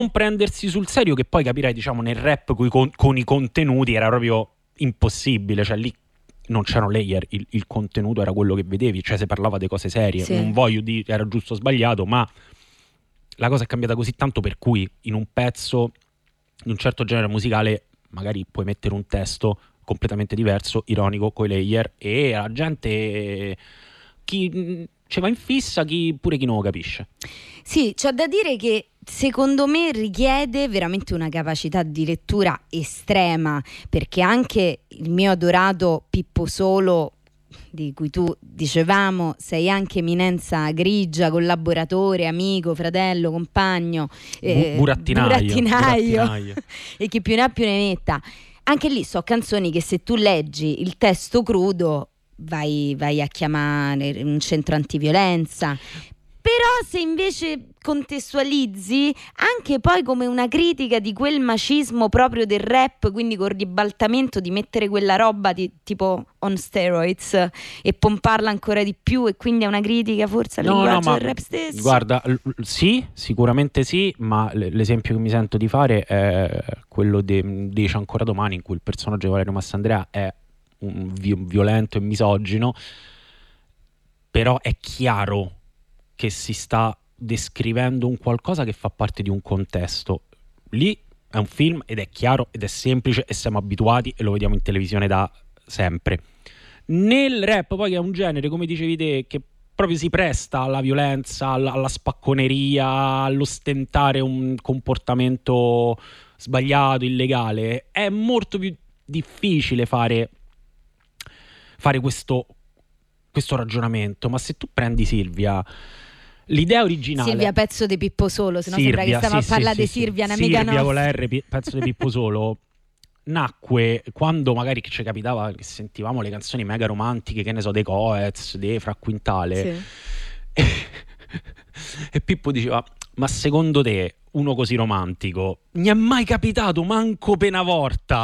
prendersi sul serio, che poi capirai, diciamo, nel rap con i contenuti era proprio impossibile, cioè lì non c'erano layer, il contenuto era quello che vedevi, cioè si parlava di cose serie, Sì. non voglio dire era giusto o sbagliato, ma la cosa è cambiata così tanto per cui in un pezzo di un certo genere musicale magari puoi mettere un testo completamente diverso, ironico, coi layer, e la gente chi ci va in fissa, pure chi non lo capisce. Sì, c'è da dire che secondo me richiede veramente una capacità di lettura estrema, perché anche il mio adorato Pippo Solo, di cui tu dicevamo, sei anche eminenza grigia, collaboratore, amico, fratello, compagno, burattinaio. E chi più ne ha più ne metta. Anche lì so canzoni che se tu leggi il testo crudo vai a chiamare un centro antiviolenza. Però se invece contestualizzi anche poi come una critica di quel macismo proprio del rap, quindi con ribaltamento di mettere quella roba tipo on steroids e pomparla ancora di più, e quindi è una critica forse al linguaggio del rap stesso. Guarda, sì, sicuramente sì, ma l'esempio che mi sento di fare è quello di Dice ancora domani, in cui il personaggio di Valerio Massandrea è un violento e misogino, però è chiaro che si sta descrivendo un qualcosa che fa parte di un contesto. Lì è un film ed è chiaro ed è semplice e siamo abituati e lo vediamo in televisione da sempre. Nel rap poi, che è un genere, come dicevi te, che proprio si presta alla violenza, alla spacconeria, all'ostentare un comportamento sbagliato, illegale, è molto più difficile fare questo ragionamento. Ma se tu prendi Silvia, l'idea originale, Silvia, pezzo di Pippo Solo, se no sembra che stiamo a parlare di Silvia, un'amica nostra. Silvia con la R, pezzo di Pippo Solo, nacque quando magari ci capitava che sentivamo le canzoni mega romantiche, che ne so, dei Coez, dei Fra Quintale, sì. E Pippo diceva: ma secondo te uno così romantico mi è mai capitato manco per una volta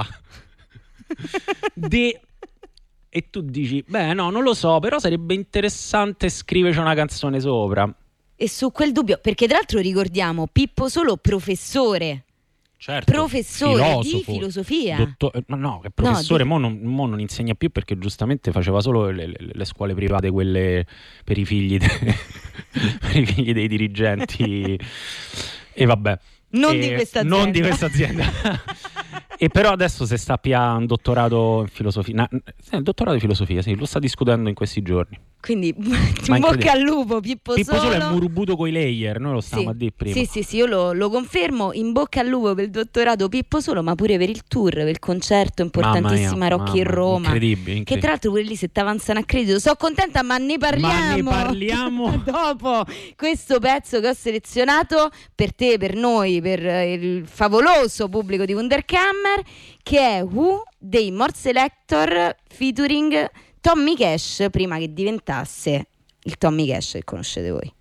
e tu dici: beh, no, non lo so, però sarebbe interessante scriverci una canzone sopra. E su quel dubbio, perché tra l'altro ricordiamo Pippo Solo professore. Certo, professore di filosofia. No, che professore, mo non insegna più, perché giustamente faceva solo le scuole private, quelle per i figli per i figli dei dirigenti. E vabbè. Non di questa azienda. E però adesso si sta a un dottorato in filosofia. Il dottorato di filosofia, sì, lo sta discutendo in questi giorni. Quindi in bocca al lupo, Pippo Solo è murubuto coi layer, noi lo stavamo a dire prima. Sì, io lo confermo, in bocca al lupo per il dottorato Pippo Solo, ma pure per il tour, per il concerto importantissimo a Rock in Roma. Incredibile. Che tra l'altro pure lì se t'avanzano a credito. Sono contenta, ma ne parliamo dopo questo pezzo che ho selezionato per te, per noi, per il favoloso pubblico di Wunderkammer, che è Who dei More Selector featuring Tommy Cash, prima che diventasse il Tommy Cash che conoscete voi.